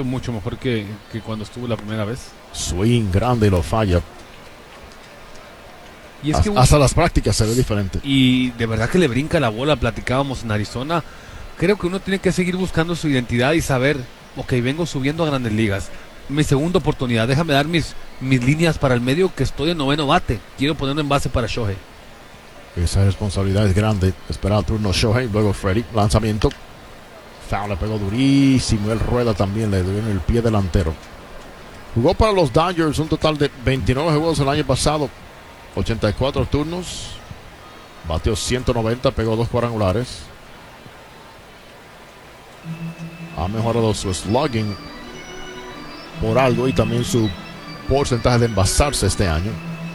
visto mucho mejor que cuando estuvo la primera vez. Swing grande y lo falla. Y es que Hasta las prácticas se ve diferente. Y de verdad que le brinca la bola. Platicábamos en Arizona. Creo que uno tiene que seguir buscando su identidad y saber, ok, vengo subiendo a Grandes Ligas. Mi segunda oportunidad, déjame dar mis líneas para el medio, que estoy en noveno bate. Quiero ponerlo en base para Shohei. Esa responsabilidad es grande. Espera el turno Shohei, luego Freddy, lanzamiento. Foul, le pegó durísimo. Él rueda también, le dio en el pie delantero. Jugó para los Dodgers un total de 29 juegos el año pasado. 84 turnos. Bateó 190, pegó 2 cuadrangulares. Ha mejorado su slugging por algo y también su porcentaje de envasarse este año.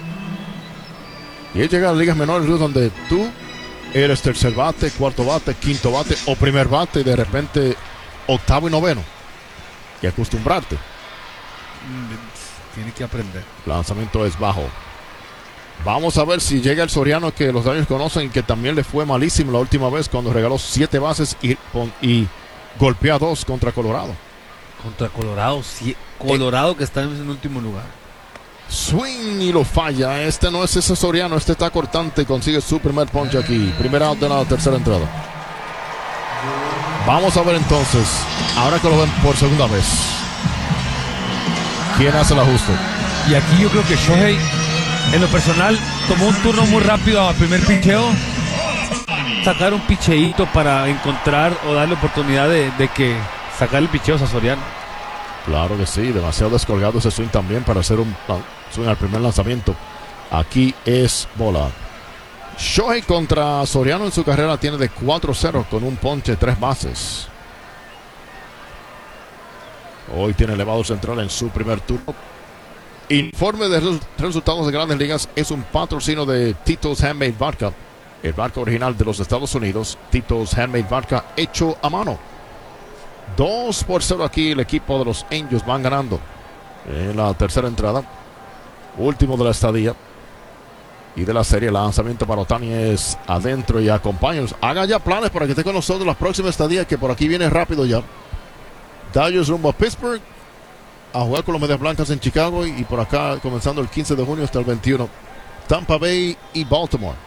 Y él llega a las ligas menores donde tú eres tercer bate, cuarto bate, quinto bate o primer bate y de repente octavo y noveno. Y acostumbrarte. Tiene que aprender. El lanzamiento es bajo. Vamos a ver si llega el Soriano que los Dodgers conocen, que también le fue malísimo la última vez cuando regaló 7 bases y golpeó a 2 contra Colorado. Contra Colorado, sí, Colorado que está en el último lugar. Swing y lo falla. Este no es ese Soriano, este está cortante y consigue su primer ponche aquí. Primer out de la tercera entrada. Vamos a ver entonces, ahora que lo ven por segunda vez, ¿quién hace el ajuste? Y aquí yo creo que Shohei, en lo personal, tomó un turno muy rápido al primer picheo. Sacar un picheíto para encontrar o darle oportunidad de que sacar el picheo a Soriano. Claro que sí, demasiado descolgado ese swing también para hacer un swing al primer lanzamiento. Aquí es bola. Shohei contra Soriano en su carrera tiene de 4-0 con un ponche, 3 bases. Hoy tiene elevado central en su primer turno. Informe de resultados de Grandes Ligas es un patrocinio de Tito's Handmade Vodka, el vodka original de los Estados Unidos. Tito's Handmade Vodka hecho a mano. 2-0 aquí el equipo de los Angels van ganando en la tercera entrada. Último de la estadía y de la serie. El lanzamiento para Ohtani es adentro y acompáñanos. Hagan ya planes para que esté con nosotros la próxima estadía, que por aquí viene rápido ya. Dodgers rumbo a Pittsburgh a jugar con los Medias Blancas en Chicago, y por acá comenzando el 15 de junio hasta el 21 Tampa Bay y Baltimore.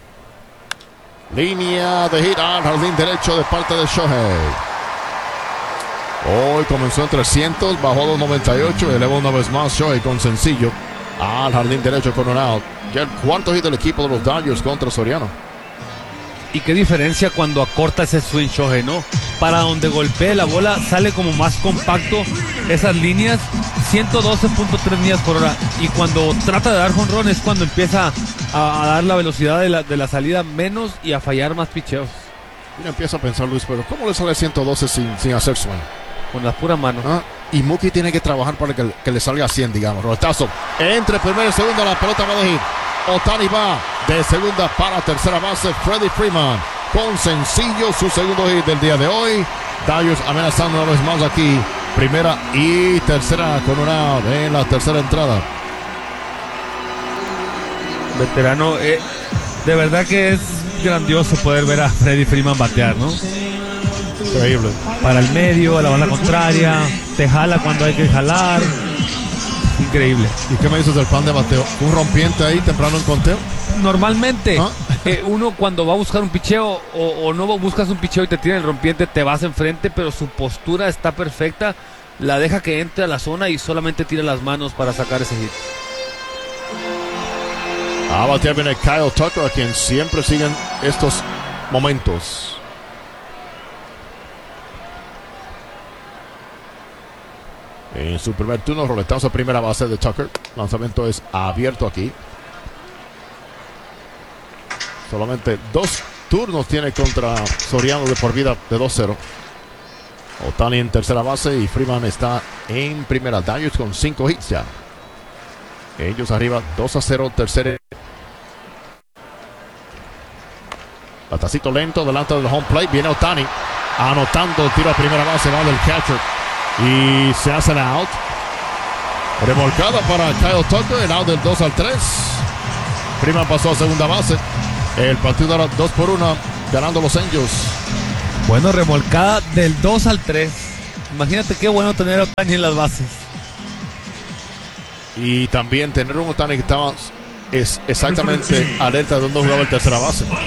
Línea de hit al jardín derecho de parte de Shohei. Hoy comenzó en 300, bajó a 298, elevó una vez más Shohei con sencillo al jardín derecho con un out. Ya el cuarto hit del equipo de los Dodgers contra Soriano. Y qué diferencia cuando acorta ese swing Shohei, ¿no? Para donde golpee la bola sale como más compacto esas líneas, 112.3 millas por hora. Y cuando trata de dar jonrón es cuando empieza a dar la velocidad de la salida menos y a fallar más picheos. Uno empieza a pensar, Luis, pero ¿cómo le sale 112 sin hacer swing? Con las puras manos. Y Mookie tiene que trabajar para que le salga a 100, digamos. Roletazo entre primero y segundo, la pelota va de hit. Ohtani va de segunda para tercera base. Freddie Freeman con sencillo su segundo hit del día de hoy. Dodgers amenazando una vez más aquí. Primera y tercera con un out en la tercera entrada. Veterano, de verdad que es grandioso poder ver a Freddie Freeman batear, ¿no? Increíble. Para el medio, a la banda contraria, te jala cuando hay que jalar. Increíble. ¿Y qué me dices del plan de bateo? ¿Un rompiente ahí temprano en conteo? Normalmente, uno cuando va a buscar un picheo o no buscas un picheo y te tiran el rompiente, te vas enfrente, pero su postura está perfecta. La deja que entre a la zona y solamente tira las manos para sacar ese hit. A batear viene Kyle Tucker, a quien siempre siguen estos momentos. En su primer turno, roletazo a primera base de Tucker. Lanzamiento es abierto aquí. Solamente 2 turnos tiene contra Soriano de por vida de 2-0. Ohtani en tercera base y Freeman está en primera. Dodgers con 5 hits ya. Ellos arriba 2-0, tercera. Batacito lento delante del home plate. Viene Ohtani anotando, tiro a primera base, va del catcher y se hace el out. Remolcada para Kyle Tucker, el out del 2-3. Freeman pasó a segunda base. El partido era 2-1, ganando los Angels. Bueno, remolcada del 2-3. Imagínate qué bueno tener a Ohtani en las bases. Y también tener un Ohtani que estaba exactamente alerta de dónde jugaba el tercera base. Wow.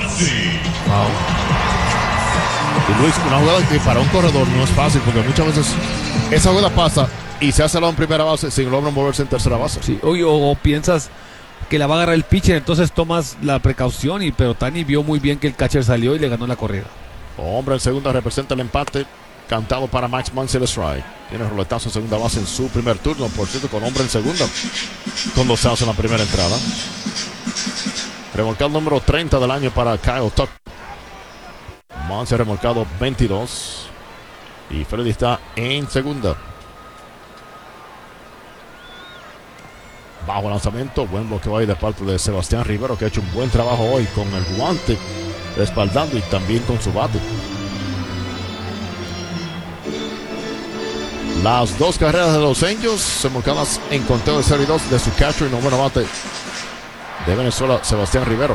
Y Luis, una jugada que para un corredor no es fácil, porque muchas veces esa jugada pasa y se hace la en primera base sin lograr moverse en tercera base. Sí, o piensas que la va a agarrar el pitcher, entonces tomas la precaución, pero Ohtani vio muy bien que el catcher salió y le ganó la corrida. Hombre en segunda representa el empate, cantado para Max Muncy el strike. Tiene roletazo en segunda base en su primer turno, por cierto, con hombre en segunda, con 2 outs en la primera entrada. Remolcado número 30 del año para Kyle Tucker. Muncy ha remolcado 22 y Freddy está en segunda. Bajo lanzamiento, buen bloqueo ahí de parte de Sebastián Rivero, que ha hecho un buen trabajo hoy con el guante, respaldando y también con su bate. Las 2 carreras de los Angels, remolcadas en conteo de 0 y 2 de su catcher y noveno bate de Venezuela, Sebastián Rivero.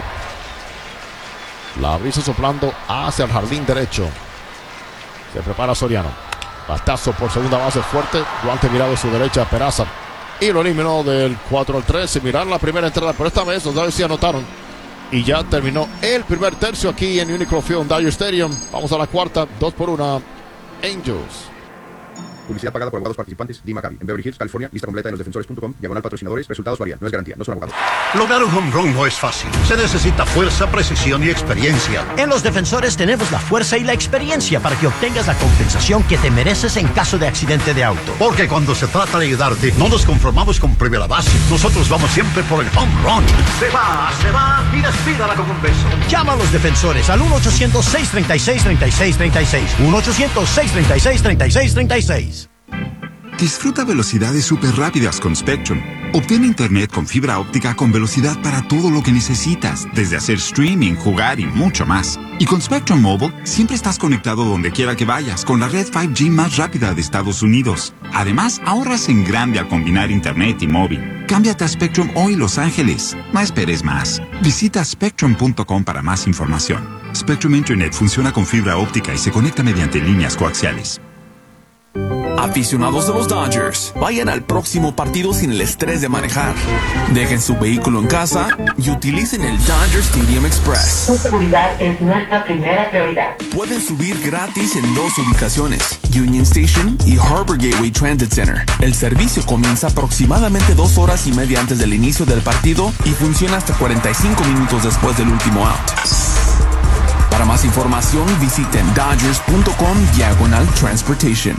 La brisa soplando hacia el jardín derecho. Se prepara Soriano. Batazo por segunda base fuerte. Guante mirado a su derecha, Peraza. Y lo eliminó del 4-3. Sin mirar la primera entrada, pero esta vez los Dodgers sí anotaron. Y ya terminó el primer tercio aquí en Unicron Field, Dodger Stadium. Vamos a la cuarta, 2-1. Angels. Publicidad pagada por abogados participantes. Dee McCabe. En Beverly Hills, California. Lista completa en losdefensores.com. /patrocinadores. Resultados varían. No es garantía. No son abogados. Lograr un home run no es fácil. Se necesita fuerza, precisión y experiencia. En Los Defensores tenemos la fuerza y la experiencia para que obtengas la compensación que te mereces en caso de accidente de auto. Porque cuando se trata de ayudarte, no nos conformamos con primera base. Nosotros vamos siempre por el home run. Se va y despídala con un beso. Llama a Los Defensores al 1-800-636-3636. 1-800-636-3636. Disfruta velocidades súper rápidas con Spectrum. Obtén internet con fibra óptica con velocidad para todo lo que necesitas, desde hacer streaming, jugar y mucho más. Y con Spectrum Mobile, siempre estás conectado donde quiera que vayas, con la red 5G más rápida de Estados Unidos. Además, ahorras en grande al combinar internet y móvil. Cámbiate a Spectrum hoy, Los Ángeles. No esperes más. Visita spectrum.com para más información. Spectrum Internet funciona con fibra óptica y se conecta mediante líneas coaxiales. Aficionados de los Dodgers, vayan al próximo partido sin el estrés de manejar. Dejen su vehículo en casa y utilicen el Dodger Stadium Express. Su seguridad es nuestra primera prioridad. Pueden subir gratis en 2 ubicaciones, Union Station y Harbor Gateway Transit Center. El servicio comienza aproximadamente 2 horas y media antes del inicio del partido y funciona hasta 45 minutos después del último out. Para más información, visiten dodgers.com/transportation.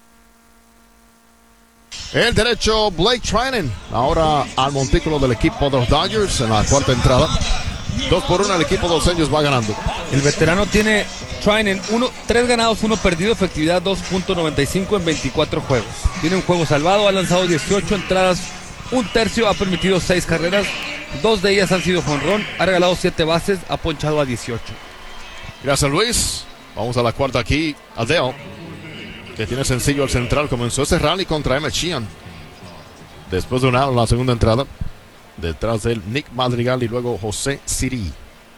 El derecho, Blake Treinen, ahora al montículo del equipo de los Dodgers en la cuarta entrada. 2-1, el equipo de los Angels va ganando. El veterano tiene Treinen 3 ganados, 1 perdido, efectividad 2.95 en 24 juegos. Tiene un juego salvado, ha lanzado 18 entradas, 1/3, ha permitido 6 carreras, 2 de ellas han sido jonrón, ha regalado 7 bases, ha ponchado a 18. Gracias, Luis. Vamos a la cuarta aquí. Adele, que tiene sencillo al central, comenzó ese rally contra Emmett Sheehan. Después de un out en la segunda entrada. Detrás de él, Nick Madrigal y luego José Siri.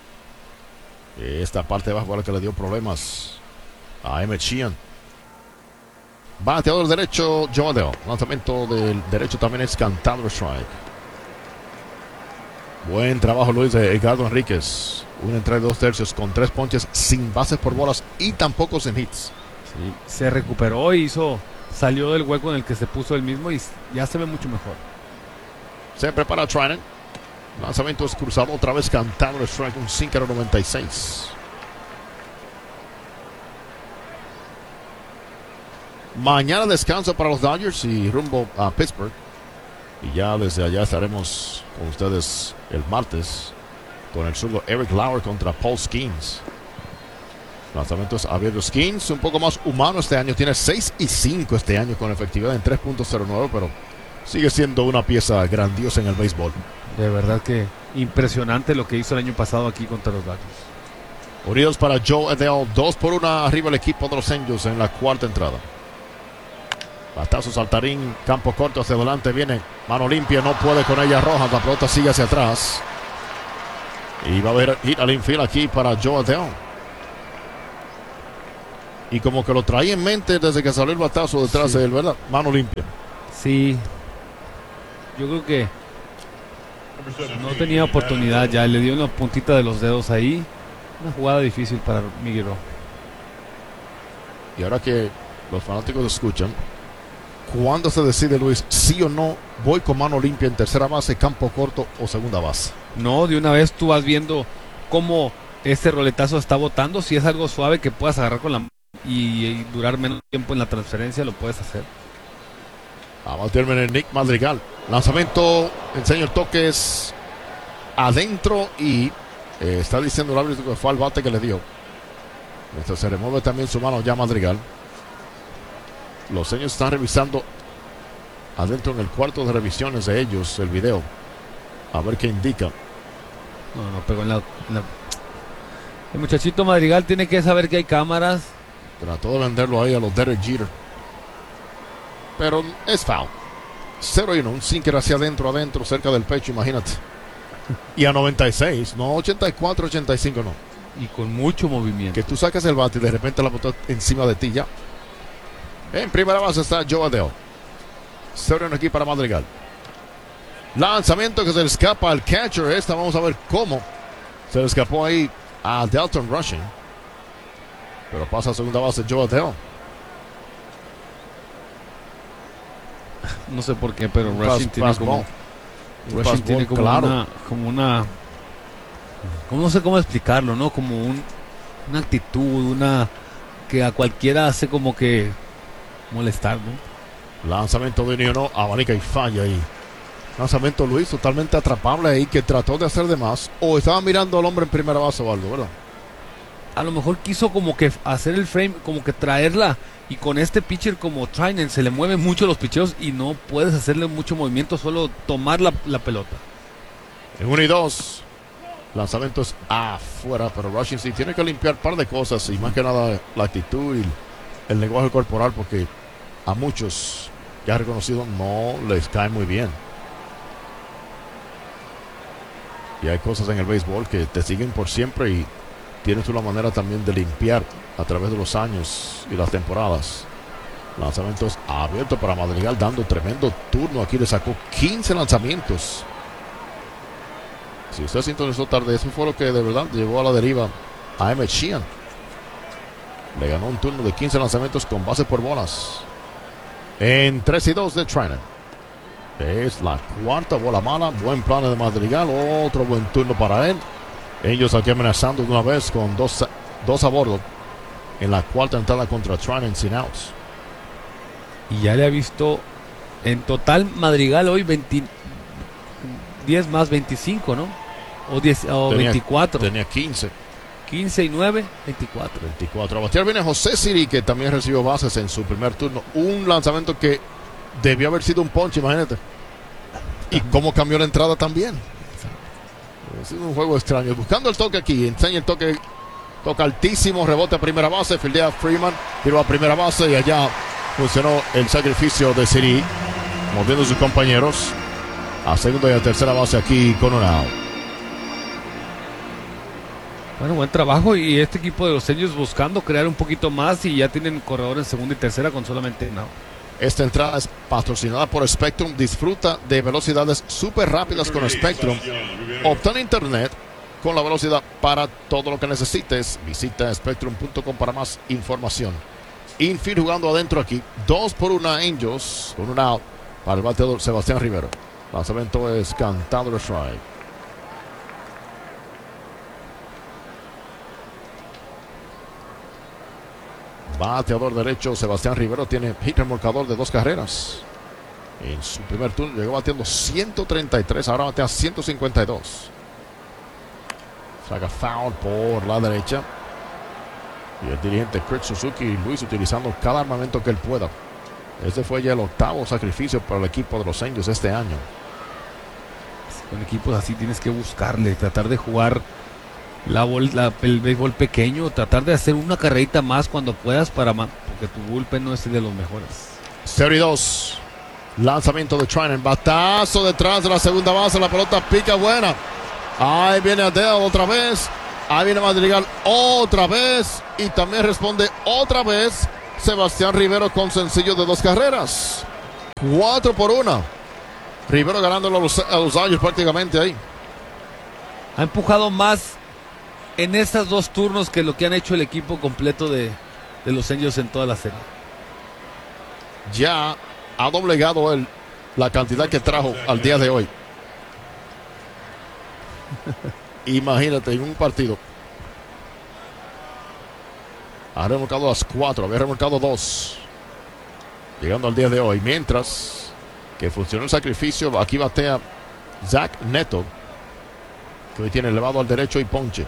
Esta parte de abajo fue la que le dio problemas a Emmett Sheehan. Bateador derecho, Joe Adele. Lanzamiento del derecho también es cantado strike. Buen trabajo, Luis, de Edgardo Enríquez. Una entrada de 2/3 con 3 ponches, sin bases por bolas y tampoco sin hits. Sí, se recuperó y salió del hueco en el que se puso él mismo y ya se ve mucho mejor. Se prepara Treinen. Lanzamiento es cruzado, otra vez cantado el strike, un sinker 96. Mañana descanso para los Dodgers y rumbo a Pittsburgh. Y ya desde allá estaremos con ustedes el martes con el zurdo Eric Lauer contra Paul Skeens. Lanzamientos abiertos. Skeens un poco más humano este año. Tiene 6-5 este año con efectividad en 3.09, pero sigue siendo una pieza grandiosa en el béisbol. De verdad que impresionante lo que hizo el año pasado aquí contra los Dodgers. Unidos para Joe Adele. 2-1 arriba el equipo de los Angels en la cuarta entrada. Batazo saltarín, campo corto hacia adelante, viene mano limpia, no puede con ella Rojas, la pelota sigue hacia atrás. Y va a haber hit al infield aquí para Joe Adele. Y como que lo traía en mente desde que salió el batazo detrás de él, ¿verdad? Mano limpia. Sí. Yo creo que no tenía oportunidad ya. Le dio una puntita de los dedos ahí. Una jugada difícil para Miguel Rojo. Y ahora que los fanáticos escuchan, ¿cuándo se decide, Luis, sí o no voy con mano limpia en tercera base, campo corto o segunda base? No, de una vez tú vas viendo cómo este roletazo está botando. Si es algo suave que puedas agarrar con la mano y durar menos tiempo en la transferencia, lo puedes hacer. Vamos a terminar Nick Madrigal. Lanzamiento, enseña el toque, es adentro y está diciendo el árbitro que fue al bate que le dio. Entonces se remueve también su mano ya Madrigal. Los señores están revisando adentro en el cuarto de revisiones de ellos el video. A ver qué indica. No pegó en la... El muchachito Madrigal tiene que saber que hay cámaras. Trató de venderlo ahí a los Derek Jeter. Pero es foul. 0-1, un sinker hacia adentro, cerca del pecho, imagínate. Y a 96, no 84, 85, no. Y con mucho movimiento. Que tú sacas el bate y de repente la botó encima de ti ya. En primera base está Joe Adele. 0-1 aquí para Madrigal. Lanzamiento que se le escapa al catcher. Vamos a ver cómo se le escapó ahí a Dalton Rushing. Pero pasa a segunda base Joe Adele. No sé por qué, pero Rushing tiene como... Rushing tiene como claro. una... No sé cómo explicarlo, ¿no? Como una actitud, que a cualquiera hace como que molestar, ¿no? Lanzamiento de Nino, abanica y falla ahí. Lanzamiento Luis, totalmente atrapable ahí, que trató de hacer de más. O estaba mirando al hombre en primera base o algo, ¿verdad? A lo mejor quiso como que hacer el frame, como que traerla. Y con este pitcher como Trinan se le mueven mucho los picheos y no puedes hacerle mucho movimiento, solo tomar la pelota. En 1 y 2. Lanzamiento es afuera, pero Rushing sí tiene que limpiar un par de cosas y más que nada la actitud y el lenguaje corporal, porque a muchos que ha reconocido no les cae muy bien. Y hay cosas en el béisbol que te siguen por siempre y tienes una manera también de limpiar a través de los años y las temporadas. Lanzamientos abiertos para Madrigal, dando tremendo turno. Aquí le sacó 15 lanzamientos. Si usted sintonizó tarde, eso fue lo que de verdad llevó a la deriva a Emmett Sheehan. Le ganó un turno de 15 lanzamientos con bases por bolas. En 3 y 2 de Trinan. Es la cuarta bola mala. Buen plano de Madrigal. Otro buen turno para él. Ellos aquí amenazando de una vez con dos a bordo. En la cuarta entrada contra Trinan sin outs. Y ya le ha visto en total Madrigal hoy 10 más 25, ¿no? O 24. Tenía 15. 15 y 9, 24. 24. A batear viene José Siri, que también recibió bases en su primer turno. Un lanzamiento que debió haber sido un ponche, imagínate. Y cómo cambió la entrada también. Ha sido un juego extraño. Buscando el toque aquí. Enseña el toque. Toca altísimo. Rebote a primera base. Fildea Freeman. Tiró a primera base y allá funcionó el sacrificio de Siri. Moviendo a sus compañeros. A segunda y a tercera base aquí con un out. Bueno, buen trabajo y este equipo de los Angels buscando crear un poquito más y ya tienen corredor en segunda y tercera con solamente un out. Esta entrada es patrocinada por Spectrum. Disfruta de velocidades súper rápidas con Spectrum. Obtén internet con la velocidad para todo lo que necesites. Visita spectrum.com para más información. Infield jugando adentro aquí. 2-1 Angels con un out para el bateador Sebastián Rivero. Lanzamiento es cantado de strike. Bateador derecho Sebastián Rivero tiene hit remolcador de 2 carreras. En su primer turno llegó batiendo 133, ahora batea 152. Saca foul por la derecha. Y el dirigente Kurt Suzuki y Luis utilizando cada armamento que él pueda. Este fue ya el 8º sacrificio para el equipo de los Angels este año. Con equipos así tienes que buscarle, tratar de jugar el béisbol pequeño, tratar de hacer una carrerita más cuando puedas porque tu bullpen no es de los mejores. 0-2. Lanzamiento de Trinan. Batazo detrás de la segunda base. La pelota pica buena. Ahí viene Adele otra vez. Ahí viene Madrigal otra vez. Y también responde otra vez Sebastián Rivero con sencillo de 2 carreras. 4-1. Rivero ganando a los Dodgers prácticamente ahí. Ha empujado más en estos 2 turnos que lo que han hecho el equipo completo de los Angels en toda la serie. Ya ha doblegado él la cantidad que trajo al día de hoy. Imagínate, en un partido. Ha remolcado las 4, había remolcado 2. Llegando al día de hoy. Mientras que funcionó el sacrificio, aquí batea Zach Neto, que hoy tiene elevado al derecho y ponche.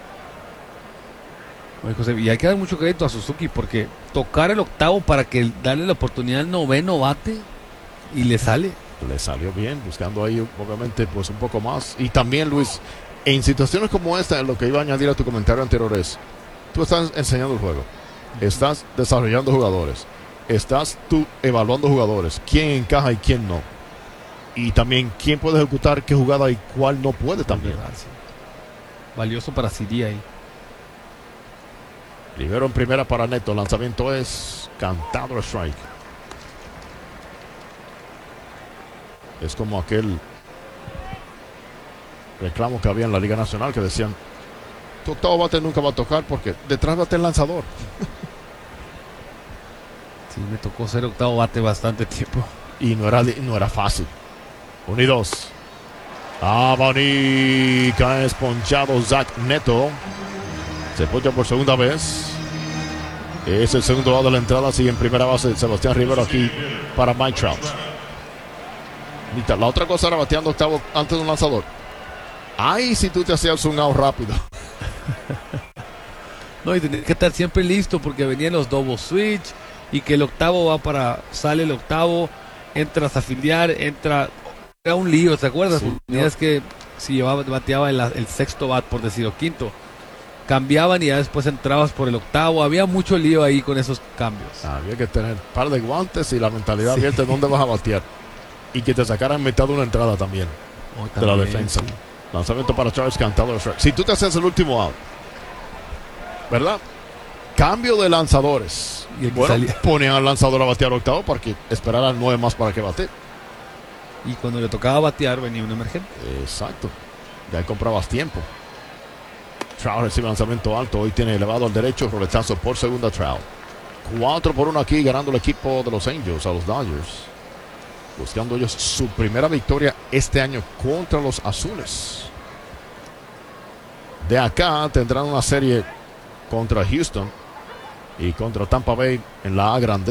Oye, José, y hay que dar mucho crédito a Suzuki porque tocar el octavo para que darle la oportunidad al noveno bate y le sale. Le salió bien, buscando ahí obviamente pues un poco más. Y también, Luis, en situaciones como esta, lo que iba a añadir a tu comentario anterior es, tú estás enseñando el juego, estás desarrollando jugadores, estás tú evaluando jugadores, quién encaja y quién no. Y también quién puede ejecutar qué jugada y cuál no puede también. Valioso para CD ahí. Rivero en primera para Neto. El lanzamiento es cantado a strike. Es como aquel reclamo que había en la Liga Nacional que decían: tu octavo bate nunca va a tocar porque detrás bate el lanzador. Sí, me tocó ser octavo bate bastante tiempo. Y no era fácil. 1-2. Abanica es ponchado Zach Neto. Se poncha por segunda vez. Es el segundo lado de la entrada. Sigue en primera base Sebastián Rivero aquí para Mike Trout. La otra cosa era bateando octavo antes de un lanzador. Ay, si tú te hacías un out rápido. No, y tenías que estar siempre listo porque venían los double switch y que el octavo va para... Sale el octavo, entras a filiar, entra... Era un lío, ¿te acuerdas? Sí, Tenías que... Si bateaba el sexto bat, por decir, o quinto. Cambiaban y ya después entrabas por el octavo. Había mucho lío ahí con esos cambios. Había que tener un par de guantes y la mentalidad abierta de dónde vas a batear. Y que te sacaran mitad de una entrada también, de la defensa. Lanzamiento para Charles cantado. Si tú te haces el último out, ¿verdad? Cambio de lanzadores. Y ponían al lanzador a batear octavo para que esperaran 9 más para que bate. Y cuando le tocaba batear venía un emergente. Exacto. Ya comprabas tiempo. Trout recibe lanzamiento alto. Hoy tiene elevado al derecho. Roletazo por segunda Trout. 4-1 aquí, ganando el equipo de los Angels a los Dodgers. Buscando ellos su primera victoria este año contra los Azules. De acá tendrán una serie contra Houston y contra Tampa Bay en la A grande.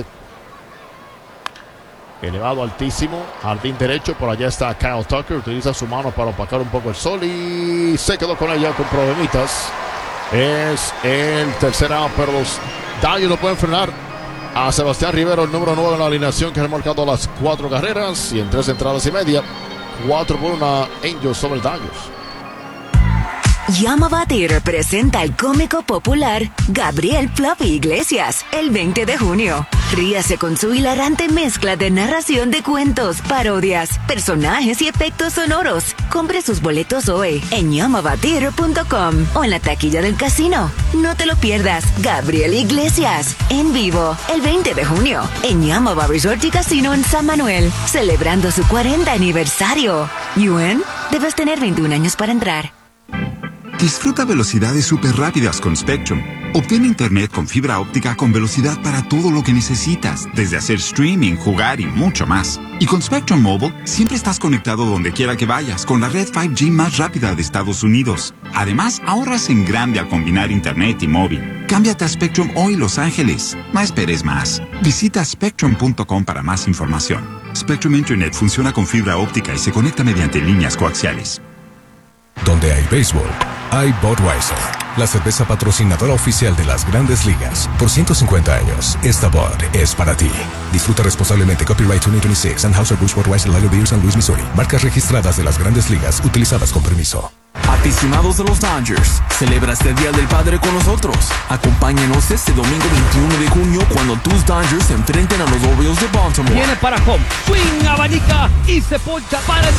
Elevado altísimo, jardín derecho, por allá está Kyle Tucker, utiliza su mano para opacar un poco el sol y se quedó con ella con problemitas. Es el tercer out, pero los Dodgers lo pueden frenar a Sebastián Rivero, el número 9 en la alineación, que ha marcado las 4 carreras y en 3 entradas y media. 4-1 Angels sobre el Dodgers. Llama a Batir presenta al cómico popular Gabriel Fluffy Iglesias el 20 de junio. Ríase con su hilarante mezcla de narración de cuentos, parodias, personajes y efectos sonoros. Compre sus boletos hoy en llamabatir.com o en la taquilla del casino. No te lo pierdas. Gabriel Iglesias en vivo el 20 de junio en Yamava Resort y Casino en San Manuel, celebrando su 40 aniversario. ¿Yuen? Debes tener 21 años para entrar. Disfruta velocidades súper rápidas con Spectrum. Obtén internet con fibra óptica con velocidad para todo lo que necesitas, desde hacer streaming, jugar y mucho más. Y con Spectrum Mobile, siempre estás conectado donde quiera que vayas con la red 5G más rápida de Estados Unidos. Además, ahorras en grande al combinar internet y móvil. Cámbiate a Spectrum hoy, Los Ángeles. No esperes más. Visita spectrum.com para más información. Spectrum Internet funciona con fibra óptica y se conecta mediante líneas coaxiales. Donde hay béisbol, hay Budweiser, la cerveza patrocinadora oficial de las Grandes Ligas. Por 150 años, esta Bud es para ti. Disfruta responsablemente. Copyright 2026, Anheuser-Busch Budweiser Lager Beer, San Luis, Missouri. Marcas registradas de las Grandes Ligas, utilizadas con permiso. Aficionados de los Dodgers, celebra este Día del Padre con nosotros. Acompáñanos este domingo 21 de junio cuando tus Dodgers se enfrenten a los Orioles de Baltimore. Viene para home, swing, abanica y se poncha para el